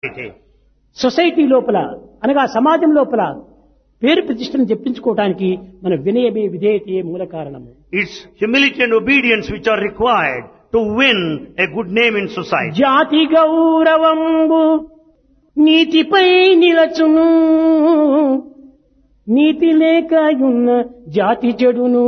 Society లోపల అనగా సమాజం లోపల పేరు ప్రతిష్టను చెప్పించుకోవడానికి మన వినయమే విధేయతే మూల కారణము. It's humility and obedience which are required to win a good name in society. జాతి గౌరవంబు నీతిపై నిలచును, నీతి లేకయున్న జాతి చెడును.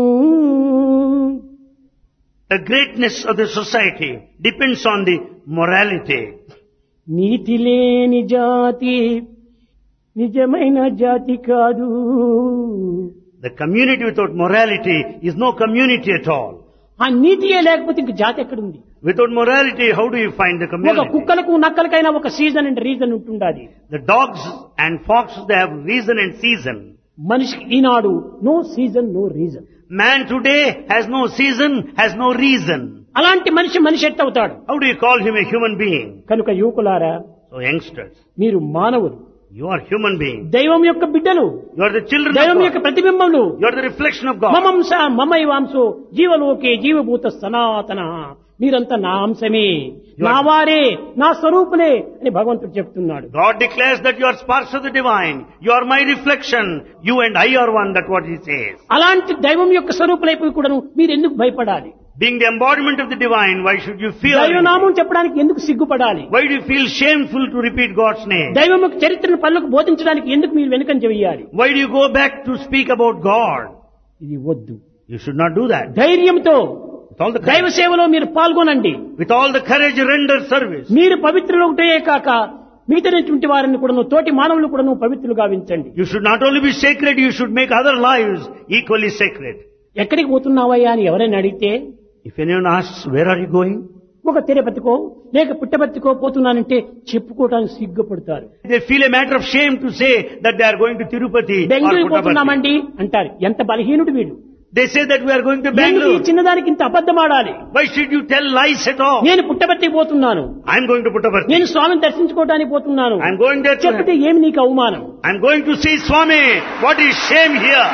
The greatness of the society depends on the morality. నీతి లేని జాతి నిజమైన జాతి కాదు. The community without morality is no community at all. ఆ నీతియే లేకపోతే ఇంక జాతి ఎక్కడుంది? Without morality, how do you find the ఒక community? కుక్కలకు నక్కలకైనా ఒక సీజన్ అండ్ రీజన్ ఉంటుండాలి. The dogs and foxes, they have reason and season. మనిషికి ఈనాడు no season no reason. Man today has no season, has no reason. అలాంటి మనిషి ఎట్టవుతాడు? How do you call him a human being? కనుక యువకులారా, So youngsters, మీరు మానవులు, you are human beings. దైవం యొక్క బిడ్డలు, You are the children దైవం of యొక్క God. ప్రతిబింబములు. You are the reflection of God. మమంస మమైవాంసో జీవలోకే జీవభూత సనాతన. మీరంతా నా అంశమే, నా వారే, నా స్వరూపులే అని భగవంతుడు చెప్తున్నాడు. God declares that you are sparks of the divine. You are my reflection. You and I are one. That's what he says. అలాంటి దైవం యొక్క స్వరూపులైపోయి కూడాను మీరు ఎందుకు భయపడాలి? Being the embodiment of the divine, why should you fear? దైవనామం చెప్పడానికి ఎందుకు సిగ్గుపడాలి? Why do you feel shameful to repeat God's name? దైవం యొక్క చరిత్రను పనులకు బోధించడానికి ఎందుకు మీరు వెనుకంజ వేయాలి? Why do you go back to speak about God? ఇది వద్దు. You should not do that. ధైర్యంతో With all the దైవ courage, సేవలో మీరు పాల్గొనండి. with all the courage, render service. మీరు పవిత్రులు ఒకటే కాక మిగతాటువంటి వారిని కూడాను, తోటి మానవులు కూడాను పవిత్రులుగా గావించండి. You should not only be sacred, you should make other lives equally sacred. ఎక్కడికి పోతున్నావయ్యా అని ఎవరైనా అడిగితే, If anyone asks, where are you going? ఒక తిరుపతికో లేక పుట్టపర్తికో పోతున్నానంటే చెప్పుకోవడానికి సిగ్గుపడతారు. They feel a matter of shame to say that they are going to Tirupati or Bengaluru Puttaparthi. పోతున్నామండి అంటారు. ఎంత బలహీనుడు వీడు. They say that we are going to ఎందుకు ఈ Bangalore. చిన్నదానికి ఇంత అబద్ధం ఆడాలి? Why should you tell lies at all? నేను పుట్టపర్తికి పోతున్నాను, I am going to Puttaparthi. నేను స్వామిని దర్శించుకోవడానికి పోతున్నాను I am going there చెప్తే to... ఏమి నీకు అవమానం? I am going to see Swami. What is shame here?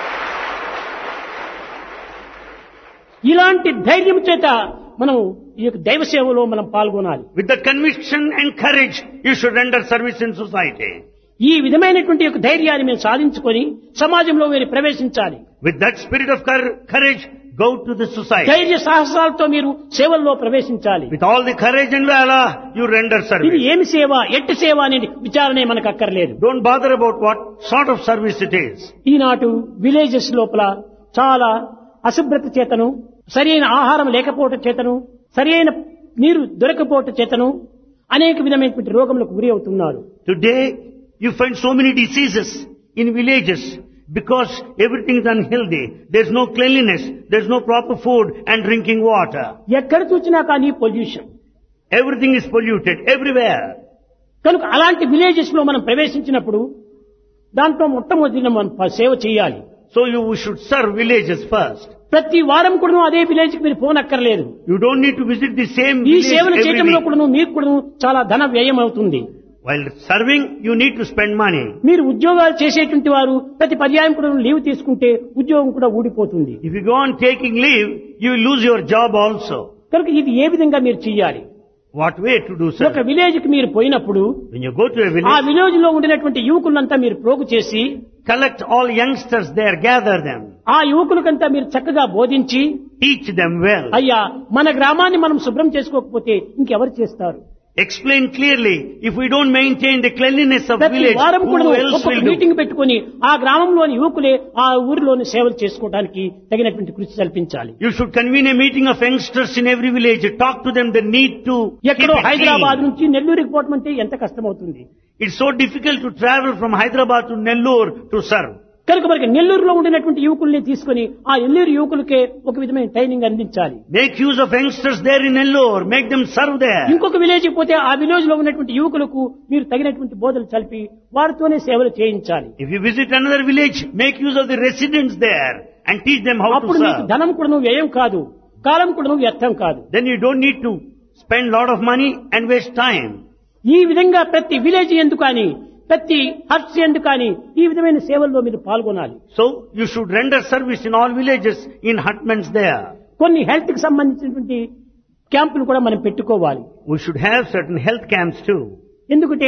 ఇలాంటి ధైర్యం చేత మనం ఈ యొక్క దైవ సేవలో మనం పాల్గొనాలి. With that conviction and courage, you should render service in society. ఈ విధమైనటువంటి యొక్క ధైర్యాన్ని మేము సాధించుకొని సమాజంలో మీరు ప్రవేశించాలి. With that spirit of courage, go to the society. ధైర్య సాహసాలతో మీరు సేవల్లో ప్రవేశించాలి. With all the courage and valor, you render ఇది service. ఏమి సేవ, ఎట్టి సేవ అనేది విచారణే మనకు అక్కర్లేదు. Don't bother about what sort of service it is. ఈనాటి విలేజెస్ లోపల చాలా అశుభ్రత చేతను, సరైన ఆహారం లేకపోవటం చేతను, సరైన నీరు దొరకపోవటం చేతను అనేక విధమైనటువంటి రోగములకు గురి అవుతున్నారు. Today, you find so many diseases in villages because everything is unhealthy. There's no cleanliness, there's no proper food and drinking water. ఎక్కడ చూసినా కానీ pollution. Everything is polluted everywhere. కనుక అలాంటి విలేజెస్ లో మనం ప్రవేశించినప్పుడు దాంట్లో మొట్టమొదటి మనం సేవ చేయాలి. So you should serve villages first. ప్రతి వారం కూడా అదే విలేజ్ కి మీరు పోనక్కర్లేదు. You don't need to visit the same ఈ village సేవలు every చేయడంలో week. కూడా మీకు కూడా చాలా ధన వ్యయం అవుతుంది. While serving, you need to spend money. మీరు ఉద్యోగాలు చేసేటువంటి వారు ప్రతి పర్యాయం కూడా లీవ్ తీసుకుంటే ఉద్యోగం కూడా ఊడిపోతుంది. If you go on taking leave, you will lose your job also. కనుక ఇది ఏ విధంగా మీరు చెయ్యాలి? What way to do ఒక service? విలేజ్ కి మీరు పోయినప్పుడు When you go to a ఆ village, విలేజ్ లో ఉండినటువంటి యువకులంతా మీరు ప్రోగు చేసి collect all youngsters there, gather them, ఆ యువకులకంతా మీరు చక్కగా బోధించి, teach them well. అయ్యా మన గ్రామాన్ని మనం శుభ్రం చేసుకోకపోతే ఇంకెవరు చేస్తారు? Explain clearly, if we don't maintain the cleanliness of ప్రతి village, వారం కూడా who else ఒక్కొక్క will do? మీటింగ్ పెట్టుకుని ఆ గ్రామంలోని యువకులే ఆ ఊరిలోని సేవలు చేసుకోవడానికి తగినటువంటి కృషి కల్పించాలి. You should convene a meeting of youngsters in every village. Talk to them the need to keep ఎక్కడో it హైదరాబాద్ clean. నుంచి నెల్లూరుకి పోవటం అంటే ఎంత కష్టమవుతుంది. It's so difficult to travel from Hyderabad to Nellore to serve. కనుక మనకి నెల్లూరులో ఉండినటువంటి యువకుల్ని తీసుకుని ఆ నెల్లూరు యువకులకే ఒక విధమైన ట్రైనింగ్ అందించాలి. Make use of youngsters there in Nellore. Make them serve there. ఇంకొక విలేజ్ పోతే ఆ విలేజ్ లో ఉన్నటువంటి యువకులకు మీరు తగినటువంటి బోధలు చల్పి వారితోనే సేవలు చేయించాలి. If you visit another village, make use of the residents there and teach them how to అప్పుడు మీకు serve. ధనం కూడా వ్యయం కాదు, కాలం కూడా వ్యర్థం కాదు. Then you don't need to spend lot of money and waste time. ఈ విధంగా ప్రతి విలేజ్ ఎందుకు అని, ప్రతి హట్స్ ఎందుకు అని ఈ విధమైన సేవల్లో మీరు పాల్గొనాలి. So you should render service in all villages in hutments there. కొన్ని హెల్త్ కి సంబంధించినటువంటి క్యాంపులు కూడా మనం పెట్టుకోవాలి. We should have certain health camps too. ఎందుకంటే